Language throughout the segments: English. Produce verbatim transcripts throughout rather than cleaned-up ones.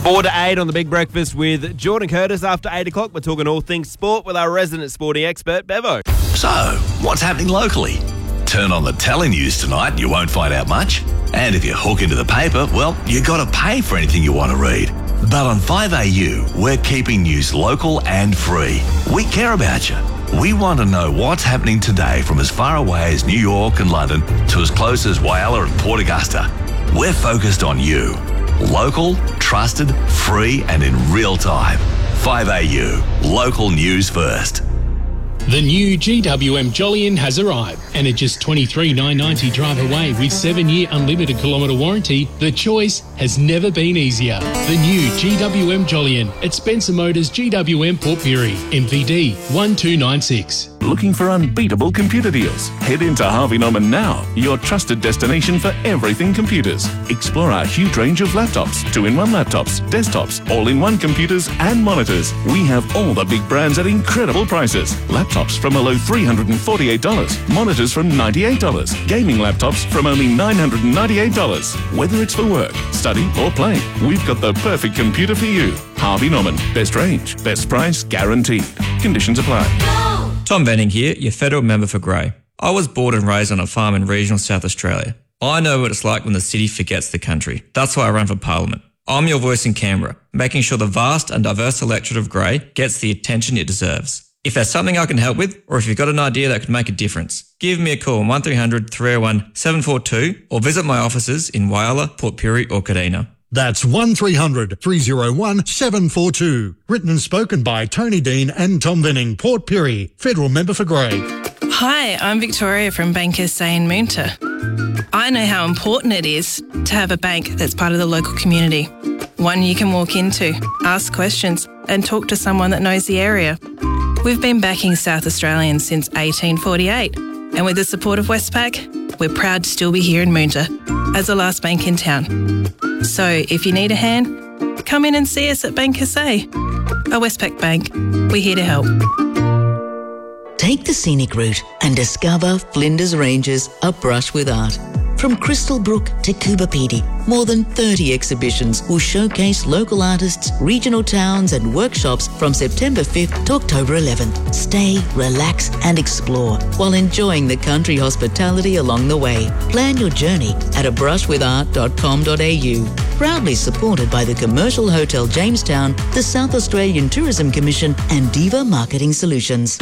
Four to eight on the Big Breakfast with Jordan Curtis. After eight o'clock, we're talking all things sport with our resident sporting expert, Bevo. So, what's happening locally? Turn on the telly news tonight and you won't find out much. And if you hook into the paper, well, you got to pay for anything you want to read. But on five A U, we're keeping news local and free. We care about you. We want to know what's happening today from as far away as New York and London to as close as Whyalla and Port Augusta. We're focused on you. Local, trusted, free and in real time. five A U, local news first. The new G W M Jolyon has arrived, and at just twenty-three thousand nine hundred ninety drive away with seven-year unlimited kilometre warranty, the choice has never been easier. The new G W M Jolyon at Spencer Motors G W M Port Pirie, M V D one two nine six. Looking for unbeatable computer deals? Head into Harvey Norman now, your trusted destination for everything computers. Explore our huge range of laptops, two-in-one laptops, desktops, all-in-one computers and monitors. We have all the big brands at incredible prices. Laptops from a low three hundred forty-eight dollars, monitors from ninety-eight dollars, gaming laptops from only nine hundred ninety-eight dollars. Whether it's for work, study or play, we've got the perfect computer for you. Harvey Norman, best range, best price guaranteed. Conditions apply. Tom Benning here, your federal member for Grey. I was born and raised on a farm in regional South Australia. I know what it's like when the city forgets the country. That's why I run for Parliament. I'm your voice in Canberra, making sure the vast and diverse electorate of Grey gets the attention it deserves. If there's something I can help with, or if you've got an idea that could make a difference, give me a call on one three hundred three oh one seven four two or visit my offices in Whyalla, Port Pirie or Kadina. That's one three hundred three oh one seven four two. Written and spoken by Tony Dean and Tom Venning, Port Pirie, Federal Member for Grey. Hi, I'm Victoria from Bank S A in Moonta. I know how important it is to have a bank that's part of the local community. One you can walk into, ask questions and talk to someone that knows the area. We've been backing South Australians since eighteen forty-eight, and with the support of Westpac, we're proud to still be here in Moonta as the last bank in town. So if you need a hand, come in and see us at Bank S A. A Westpac Bank, we're here to help. Take the scenic route and discover Flinders Ranges, a brush with art. From Crystal Brook to Coober Pedy, more than thirty exhibitions will showcase local artists, regional towns and workshops from September fifth to October eleventh. Stay, relax and explore while enjoying the country hospitality along the way. Plan your journey at a brush with art dot com dot a u. Proudly supported by the Commercial Hotel Jamestown, the South Australian Tourism Commission and Diva Marketing Solutions.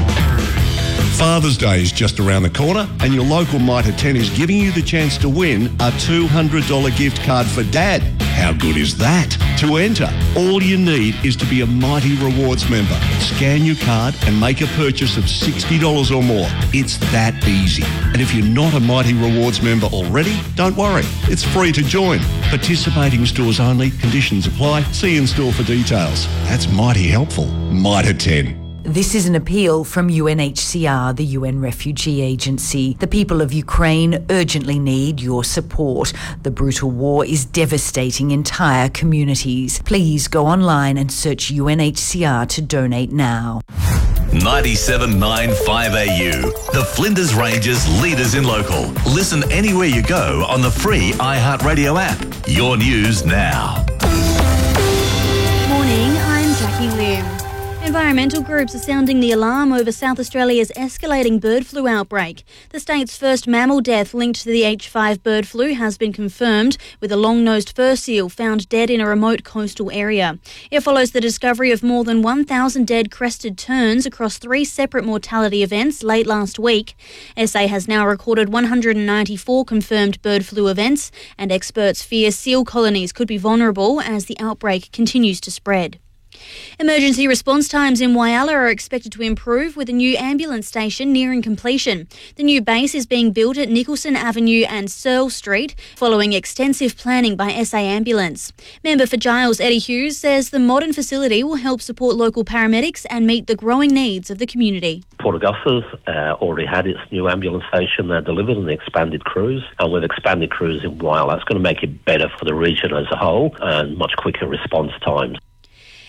Father's Day is just around the corner and your local Mitre ten is giving you the chance to win a two hundred dollars gift card for Dad. How good is that? To enter, all you need is to be a Mighty Rewards member. Scan your card and make a purchase of sixty dollars or more. It's that easy. And if you're not a Mighty Rewards member already, don't worry. It's free to join. Participating stores only. Conditions apply. See in store for details. That's mighty helpful. Mitre ten. This is an appeal from U N H C R, the U N Refugee Agency. The people of Ukraine urgently need your support. The brutal war is devastating entire communities. Please go online and search U N H C R to donate now. ninety-seven point nine five A U, the Flinders Ranges leaders in local. Listen anywhere you go on the free iHeartRadio app. Your news now. Morning, I'm Jackie Lim. Environmental groups are sounding the alarm over South Australia's escalating bird flu outbreak. The state's first mammal death linked to the H five bird flu has been confirmed, with a long-nosed fur seal found dead in a remote coastal area. It follows the discovery of more than one thousand dead crested terns across three separate mortality events late last week. S A has now recorded one hundred ninety-four confirmed bird flu events, and experts fear seal colonies could be vulnerable as the outbreak continues to spread. Emergency response times in Whyalla are expected to improve with a new ambulance station nearing completion. The new base is being built at Nicholson Avenue and Searle Street following extensive planning by S A Ambulance. Member for Giles Eddie Hughes says the modern facility will help support local paramedics and meet the growing needs of the community. Port Augusta's uh, already had its new ambulance station uh, delivered and expanded crews, and with expanded crews in Whyalla, that's going to make it better for the region as a whole and much quicker response times.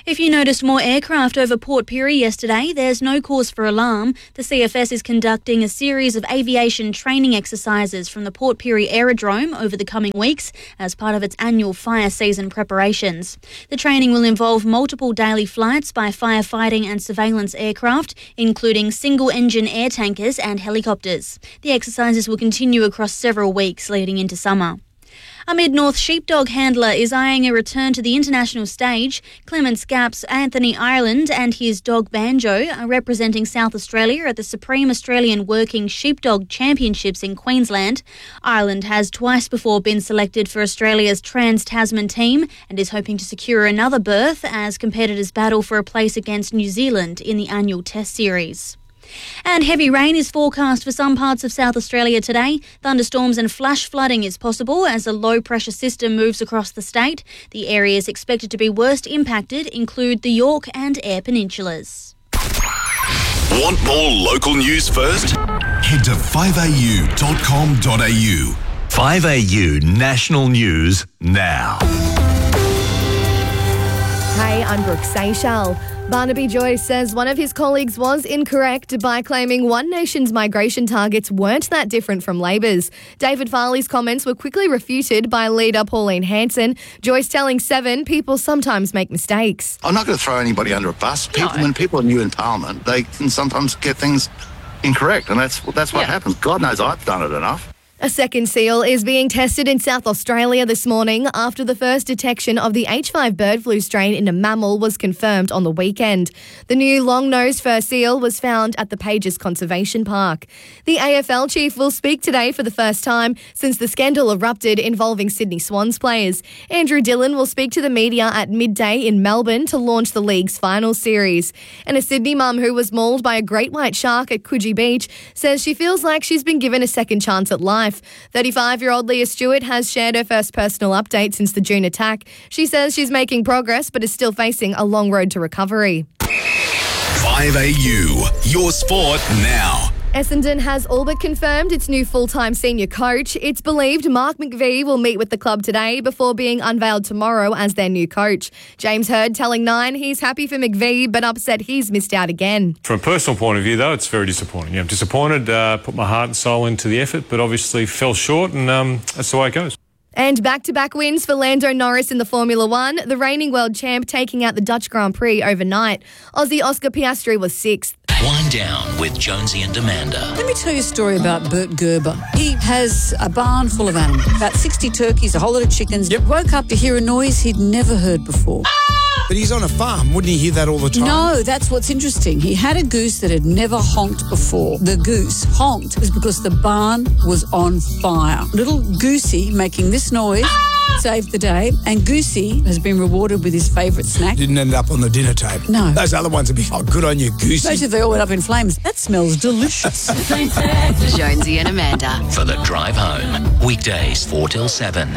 If you noticed more aircraft over Port Pirie yesterday, there's no cause for alarm. The C F S is conducting a series of aviation training exercises from the Port Pirie Aerodrome over the coming weeks as part of its annual fire season preparations. The training will involve multiple daily flights by firefighting and surveillance aircraft, including single-engine air tankers and helicopters. The exercises will continue across several weeks leading into summer. A Mid-North sheepdog handler is eyeing a return to the international stage. Clement Scapp's Anthony Ireland and his dog Banjo are representing South Australia at the Supreme Australian Working Sheepdog Championships in Queensland. Ireland has twice before been selected for Australia's Trans-Tasman team and is hoping to secure another berth as competitors battle for a place against New Zealand in the annual Test Series. And heavy rain is forecast for some parts of South Australia today. Thunderstorms and flash flooding is possible as a low-pressure system moves across the state. The areas expected to be worst impacted include the York and Eyre Peninsulas. Want more local news first? Head to five a u dot com dot a u. five A U National News now. Hey, I'm Brooke Seychelles. Barnaby Joyce says one of his colleagues was incorrect by claiming One Nation's migration targets weren't that different from Labor's. David Farley's comments were quickly refuted by leader Pauline Hanson. Joyce telling Seven people sometimes make mistakes. I'm not going to throw anybody under a bus. People, No. When people are new in Parliament, they can sometimes get things incorrect, and that's that's what Yeah. happens. God knows I've done it enough. A second seal is being tested in South Australia this morning after the first detection of the H five bird flu strain in a mammal was confirmed on the weekend. The new long-nosed fur seal was found at the Pages Conservation Park. The A F L chief will speak today for the first time since the scandal erupted involving Sydney Swans players. Andrew Dillon will speak to the media at midday in Melbourne to launch the league's final series. And a Sydney mum who was mauled by a great white shark at Coogee Beach says she feels like she's been given a second chance at life. thirty-five-year-old Leah Stewart has shared her first personal update since the June attack. She says she's making progress but is still facing a long road to recovery. five A U, your sport now. Essendon has all but confirmed its new full-time senior coach. It's believed Mark McVie will meet with the club today before being unveiled tomorrow as their new coach. James Hird telling Nine he's happy for McVie but upset he's missed out again. From a personal point of view, though, it's very disappointing. Yeah, I'm disappointed, uh, put my heart and soul into the effort, but obviously fell short, and um, that's the way it goes. And back-to-back wins for Lando Norris in the Formula One, the reigning world champ taking out the Dutch Grand Prix overnight. Aussie Oscar Piastri was sixth. Wind down with Jonesy and Amanda. Let me tell you a story about Bert Gerber. He has a barn full of animals, about sixty turkeys, a whole lot of chickens. Yep. Woke up to hear a noise he'd never heard before. But he's on a farm. Wouldn't he hear that all the time? No, that's what's interesting. He had a goose that had never honked before. The goose honked was because the barn was on fire. Little Goosey making this noise saved the day, and Goosey has been rewarded with his favourite snack. Didn't end up on the dinner table. No. Those other ones would be, oh, good on you, Goosey. Imagine if they all went up in flames. That smells delicious. Jonesy and Amanda for the drive home. Weekdays four till seven.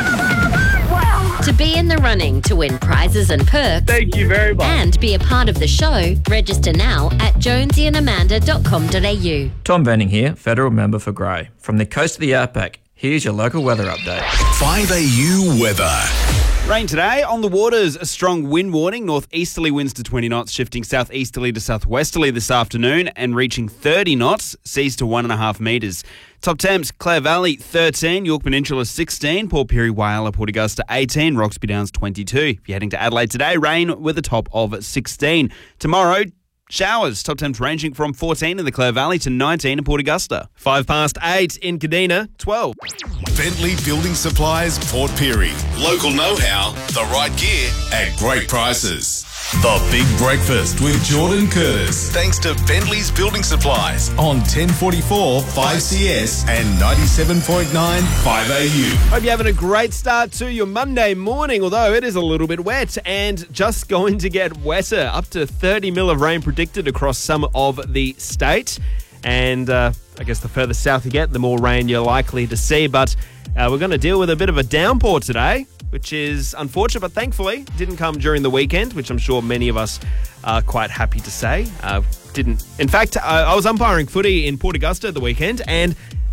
To be in the running to win prizes and perks. Thank you very much. And be a part of the show, register now at jonesy and amanda dot com dot a u. Tom Benning here, federal member for Grey. From the coast of the outback, here's your local weather update. five A U weather. Rain today on the waters. A strong wind warning. Northeasterly winds to twenty knots, shifting southeasterly to southwesterly this afternoon and reaching thirty knots. Seas to one and a half metres. Top temps: Clare Valley thirteen, York Peninsula sixteen, Port Pirie, Whyalla, Port Augusta eighteen, Roxby Downs twenty-two. If you're heading to Adelaide today, rain with a top of sixteen. Tomorrow, showers. Top temps ranging from fourteen in the Clare Valley to nineteen in Port Augusta. Five past eight in Kadina, twelve. Bentley Building Supplies, Port Pirie. Local know-how, the right gear at great prices. The Big Breakfast with Jordan Curtis. Thanks to Bentley's Building Supplies on ten forty-four five C S and ninety-seven point nine five A U. Hope you're having a great start to your Monday morning, although it is a little bit wet and just going to get wetter. Up to thirty mil of rain predicted across some of the state. And uh, I guess the further south you get, the more rain you're likely to see. But uh, we're going to deal with a bit of a downpour today, which is unfortunate, but thankfully didn't come during the weekend, which I'm sure many of us are quite happy to say. Uh, didn't. In fact, uh, I was umpiring footy in Port Augusta the weekend, and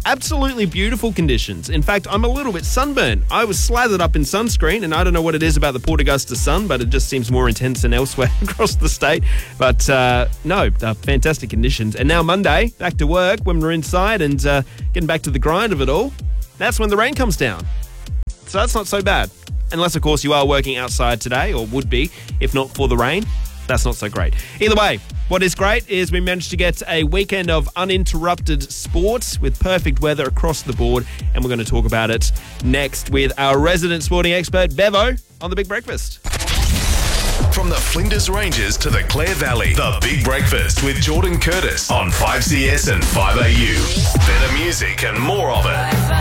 absolutely beautiful conditions. In fact, I'm a little bit sunburned. I was slathered up in sunscreen, and I don't know what it is about the Port Augusta sun, but it just seems more intense than elsewhere across the state. But uh, no, uh, fantastic conditions. And now Monday, back to work when we're inside and uh, getting back to the grind of it all. That's when the rain comes down. So that's not so bad. Unless, of course, you are working outside today, or would be, if not for the rain. That's not so great. Either way, what is great is we managed to get a weekend of uninterrupted sport with perfect weather across the board, and we're going to talk about it next with our resident sporting expert, Bevo, on The Big Breakfast. From the Flinders Ranges to the Clare Valley, The Big Breakfast with Jordan Curtis on five C S and five A U. Better music and more of it.